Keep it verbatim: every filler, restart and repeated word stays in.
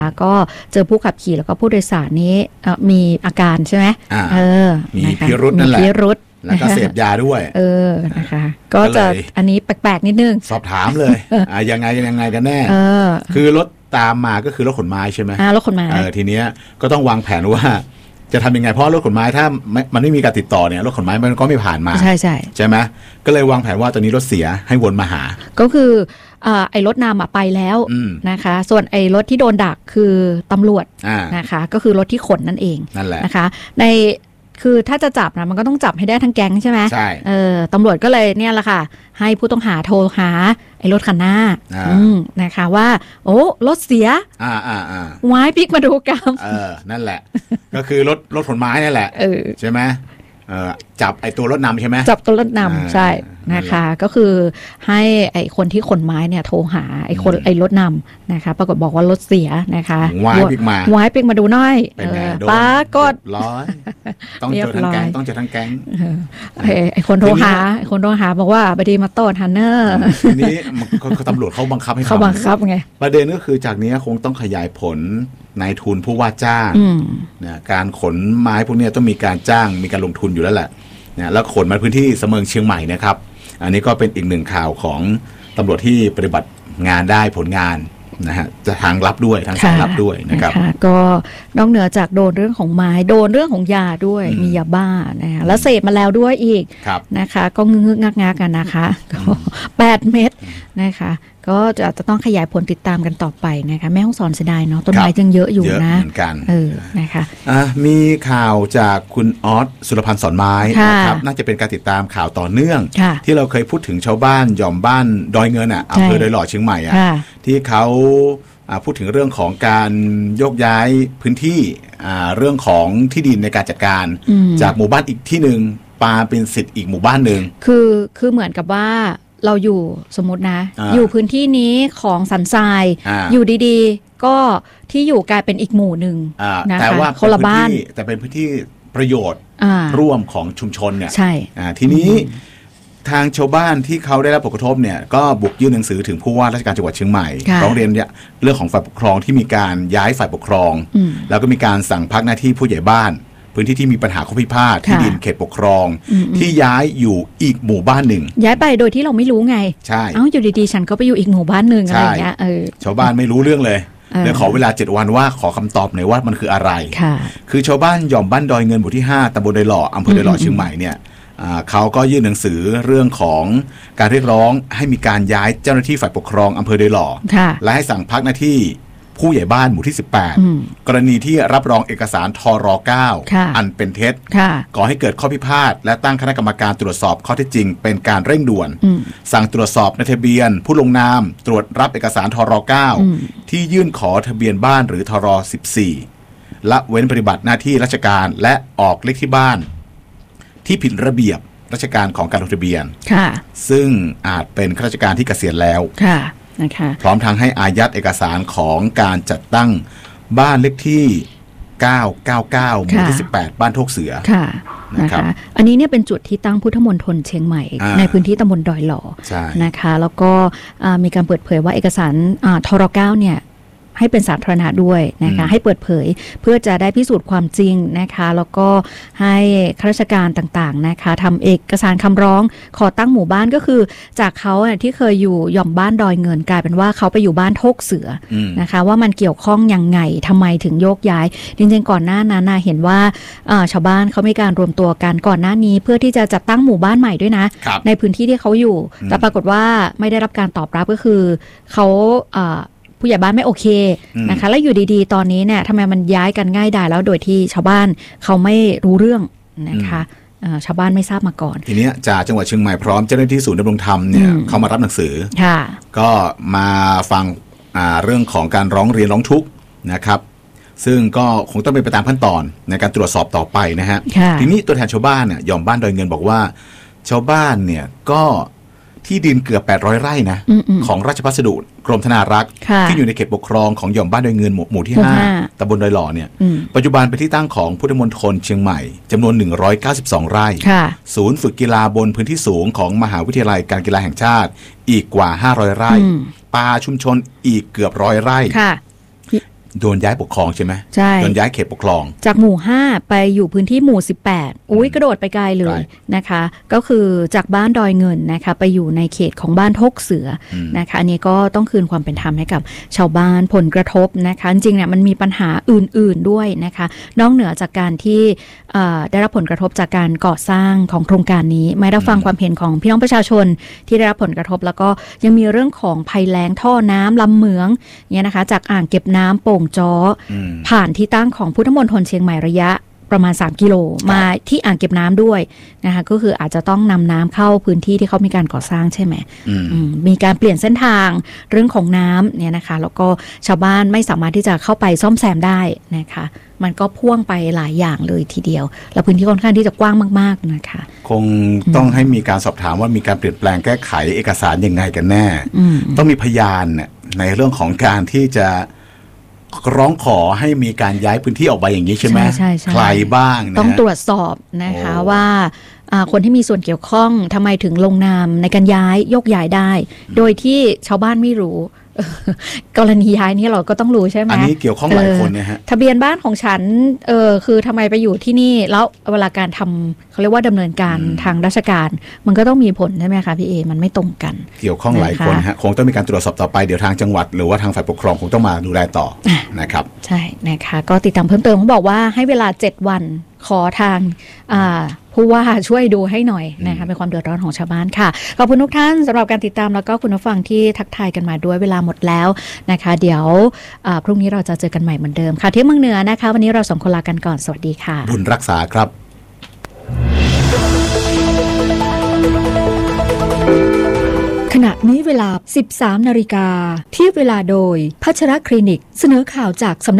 ก็เจอผู้ขับขี่แล้วก็ผู้โดยสารนี้มีอาการใช่ไหมเออมีพิรุธนั่นแหละมีพิรุธแล้วก็เสพยาด้วยเออนะคะก็จะอันนี้แปลกๆนิดนึงสอบถามเลยอ่ายังไงยังไงกันแน่เออคือรถตามมาก็คือรถขนไม้ใช่ไหมอ่ารถขนไม้เออทีเนี้ยก็ต้องวางแผนว่าจะทำยังไงเพราะรถขนไม้ถ้ามันไม่มีการติดต่อเนี่ยรถขนไม้มันก็ไม่ผ่านมาใช่ใช่ใช่ไหมก็เลยวางแผนว่าตอนนี้รถเสียให้วนมาหาก็คือไอ้รถนำไปแล้วนะคะส่วนไอ้รถที่โดนดักคือตำรวจนะคะก็คือรถที่ขนนั่นเองนั่นแหละนะคะในคือถ้าจะจับนะมันก็ต้องจับให้ได้ทั้งแก๊งใช่ไหมใช่เออตำรวจก็เลยเนี่ยแหละค่ะให้ผู้ต้องหาโทรหาไอ้รถคันหน้านะคะว่าโอ้รถเสียอ่าอ่าอ่าไม้พลิกมาดูกรรมเออนั่นแหละก็คือรถรถขนไม้นั่นแหละใช่ไหมเออจับไอ้ตัวรถนำใช่ไหมจับตัวรถนำใช่นะคะก็คือให้ไอ้คนที่ขนไม้เนี่ยโทรหาไอ้คนไอ้รถนำนะคะปรากฏบอกว่ารถเสียนะคะวายปิกมาวายปิกมาดูหน่อยปรากฏร้อยต้องเจอทั้งแก๊งต้องเจอทั้งแก๊งไอ้คนโทรหาไอ้คนโทรหาบอกว่าบดีมาโต้ทันเนอร์ทีนี้ตำรวจเขาบังคับให้เขาบังคับไงประเด็นก็คือจากนี้คงต้องขยายผลนายทุนผู้ว่าจ้างนะการขนไม้พวกนี้ต้องมีการจ้างมีการลงทุนอยู่แล้วแหละนะแล้วขนมาพื้นที่เสมิงเชียงใหม่นะครับอันนี้ก็เป็นอีกหนึ่งข่าวของตำรวจที่ปฏิบัติงานได้ผลงานนะฮะจะทางลับด้วยทางสายลับด้วยนะครับก็นอกเหนือจากโดนเรื่องของไม้โดนเรื่องของยาด้วยมียาบ้านะคะแล้วเสพมาแล้วด้วยอีกนะคะก็งึกงักงักกันนะคะก็แปดเม็ดนะคะก็จะจะต้องขยายผลติดตามกันต่อไปนะคะแม่ฮ่องสอนเสียดายเนาะต้นไม้ยังเยอะอยู่นะเหมือนกันเออนะคะอ่ะมีข่าวจากคุณออสสุรพันธ์สอนไม้นะครับน่าจะเป็นการติดตามข่าวต่อเนื่องที่เราเคยพูดถึงชาวบ้านหย่อมบ้านดอยเงินอ่ะอำเภอดอยหล่อเชียงใหม่อ่ะที่เขาพูดถึงเรื่องของการโยกย้ายพื้นที่เรื่องของที่ดินในการจัดการจากหมู่บ้านอีกที่หนึ่งปาเป็นสิทธิ์อีกหมู่บ้านหนึ่งคือคือเหมือนกับว่าเราอยู่สมมตินะ อ, อยู่พื้นที่นี้ของสันทรายอ, อยู่ดีๆก็ที่อยู่กลายเป็นอีกหมู่หนึ่งนะคะแต่ว่าคนละบ้านแต่เป็นพื้นที่ประโยชน์ร่วมของชุมชนเนี่ยใช่ทีนี้ทางชาวบ้านที่เขาได้รับผลกระทบเนี่ยก็บุกยื่นหนังสือถึงผู้ว่าราชการจังหวัดเชียงใหม่ร้องเรียนเรื่องของฝ่ายปกครองที่มีการย้ายฝ่ายปกครองแล้วก็มีการสั่งพักหน้าที่ผู้ใหญ่บ้านพื้นที่ที่มีปัญหาข้อพิพาทที่ดินเขตปกครองที่ย้ายอยู่อีกหมู่บ้านหนึ่งย้ายไปโดยที่เราไม่รู้ไงใช่เอ้าอยู่ดีๆฉันก็ไปอยู่อีกหมู่บ้านหนึ่งอะไรอย่างเงี้ยเออชาวบ้านไม่รู้เรื่องเลยเดี๋ยวขอเวลาเจ็ดวันว่าขอคำตอบหน่อยว่ามันคืออะไรคือชาวบ้านหย่อมบ้านดอยเงินหมู่ที่ห้าตำบลดอยหล่ออำเภอดอยหล่อเชียงใหม่เนี่ยเขาก็ยื่นหนังสือเรื่องของการเรียกร้องให้มีการย้ายเจ้าหน้าที่ฝ่ายปกครองอำเภอดอยหล่อและให้สั่งพักหน้าที่ผู้ใหญ่บ้านหมู่ที่สิบแปดกรณีที่รับรองเอกสารทรเก้าอันเป็นเท็จก่อให้เกิดข้อพิพาทและตั้งคณะกรรมการตรวจสอบข้อเท็จจริงเป็นการเร่งด่วนสั่งตรวจสอบในทะเบียนผู้ลงนามตรวจรับเอกสารทรเก้าที่ยื่นขอทะเบียนบ้านหรือทรสิบสี่ละเว้นปฏิบัติหน้าที่ราชการและออกเลขที่บ้านที่ผิดระเบียบราชการของการลงทะเบียนซึ่งอาจเป็นข้าราชการที่เกษียณแล้วพร้อมทั้งให้อายัดเอกสารของการจัดตั้งบ้านเลขที่เก้าเก้าเก้าหมู่ที่สิบแปดบ้านโคกเสือค่ะนะคะอันนี้เนี่ยเป็นจุดที่ตั้งพุทธมณฑลเชียงใหม่ในพื้นที่ตำบลดอยหล่อนะคะแล้วก็มีการเปิดเผยว่าเอกสารทรเก้าเนี่ยให้เป็นสาธารณะด้วยนะคะให้เปิดเผยเพื่อจะได้พิสูจน์ความจริงนะคะแล้วก็ให้ข้าราชการต่างๆนะคะทำเอกสารคำร้องขอตั้งหมู่บ้านก็คือจากเขาที่เคยอยู่หย่อมบ้านดอยเงินกลายเป็นว่าเขาไปอยู่บ้านโคกเสือนะคะว่ามันเกี่ยวข้องยังไงทำไมถึงโยกย้ายจริงๆก่อนหน้านั้นเห็นว่าชาวบ้านเขามีการรวมตัวกันก่อนหน้านี้เพื่อที่จะจัดตั้งหมู่บ้านใหม่ด้วยนะในพื้นที่ที่เขาอยู่แต่ปรากฏว่าไม่ได้รับการตอบรับก็คือเขาผู้ใหญ่บ้านไม่โอเคนะคะแล้วอยู่ดีๆตอนนี้เนี่ยทำไมมันย้ายกันง่ายดายแล้วโดยที่ชาวบ้านเขาไม่รู้เรื่องนะคะชาวบ้านไม่ทราบมาก่อนทีนี้จากจังหวัดเชียงใหม่พร้อมเจ้าหน้าที่ศูนย์ดำรงธรรมเนี่ยเขามารับหนังสือก็มาฟังเรื่องของการร้องเรียนร้องทุกข์นะครับซึ่งก็คงต้องเป็นไปตามขั้นตอนในการตรวจสอบต่อไปนะฮะทีนี้ตัวแทนชาวบ้านเนี่ยยอมบ้านดอยเงินบอกว่าชาวบ้านเนี่ยก็ที่ดินเกือบแปดร้อยไร่นะของราชพัสดุกรมธนารักษ์ที่อยู่ในเขตปกครองของหย่อมบ้านดอยเงินหมู่ที่ห้าตำบลดอยหล่อเนี่ยปัจจุบันเป็นที่ตั้งของพุทธมณฑลเชียงใหม่จำนวนหนึ่งร้อยเก้าสิบสองไร่ศูนย์ฝึกกีฬาบนพื้นที่สูงของมหาวิทยาลัยการกีฬาแห่งชาติอีกกว่าห้าร้อยไร่ป่าชุมชนอีกเกือบร้อยไร่โดนย้ายปกครองใช่ไหมใช่โดนย้ายเขตปกครองจากหมู่ห้าไปอยู่พื้นที่หมู่สิบแปดอุ้ยกระโดดไปไกลเลยนะคะก็คือจากบ้านดอยเงินนะคะไปอยู่ในเขตของบ้านทกเสือนะคะอันนี้ก็ต้องคืนความเป็นธรรมให้กับชาวบ้านผลกระทบนะคะจริงๆเนี่ยมันมีปัญหาอื่นๆด้วยนะคะนอกเหนือจากการที่ได้รับผลกระทบจากการก่อสร้างของโครงการนี้ไม่ได้ฟังความเห็นของพี่น้องประชาชนที่ได้รับผลกระทบแล้วก็ยังมีเรื่องของภัยแล้งท่อน้ำลำเหมืองเนี่ยนะคะจากอ่างเก็บน้ำโป่งจ้อผ่านที่ตั้งของพุทธมณฑลเชียงใหม่ระยะประมาณสามกิโลมาที่อ่างเก็บน้ำด้วยนะคะก็คืออาจจะต้องนำน้ำเข้าพื้นที่ที่เขามีการก่อสร้างใช่ไหมมีการเปลี่ยนเส้นทางเรื่องของน้ำเนี่ยนะคะแล้วก็ชาวบ้านไม่สามารถที่จะเข้าไปซ่อมแซมได้นะคะมันก็พ่วงไปหลายอย่างเลยทีเดียวแล้วพื้นที่ค่อนข้างที่จะกว้างมากๆนะคะคงต้องให้มีการสอบถามว่ามีการเปลี่ยนแปลงแก้ไขเอกสารยังไงกันแน่ต้องมีพยานในเรื่องของการที่จะร้องขอให้มีการย้ายพื้นที่ออกไปอย่างนี้ใช่ไหมใช่ใช่ใครบ้างนะต้องตรวจสอบนะคะว่าคนที่มีส่วนเกี่ยวข้องทำไมถึงลงนามในการย้ายยกย้ายได้โดยที่ชาวบ้านไม่รู้กรณีย้ายนี่เราก็ต้องรู้ใช่ไหมอันนี้เกี่ยวข้องหลายคนนะฮะทะเบียนบ้านของฉันเออคือทำไมไปอยู่ที่นี่แล้วเวลาการทำเขาเรียกว่าดำเนินการทางราชการมันก็ต้องมีผลใช่ไหมคะพี่เอมันไม่ตรงกันเกี่ยวข้องหลายคนฮะคงต้องมีการตรวจสอบต่อไปเดี๋ยวทางจังหวัดหรือว่าทางฝ่ายปกครองคงต้องมาดูแลต่อนะครับใช่นะคะก็ติดตามเพิ่มเติมเขาบอกว่าให้เวลาเจ็ดวันขอทางผู้ว่าช่วยดูให้หน่อยนะคะเป็นความเดือดร้อนของชาวบ้านค่ะขอบคุณทุกท่านสำหรับการติดตามแล้วก็คุณผู้ฟังที่ทักทายกันมาด้วยเวลาหมดแล้วนะคะเดี๋ยวพรุ่งนี้เราจะเจอกันใหม่เหมือนเดิมค่ะที่เมืองเหนือนะคะวันนี้เราสองคนลากันก่อนสวัสดีค่ะบุญรักษาครับขณะนี้เวลา สิบสามนาฬิกา ที่เวลาโดยพัชรคลินิกเสนอข่าวจากสำนัก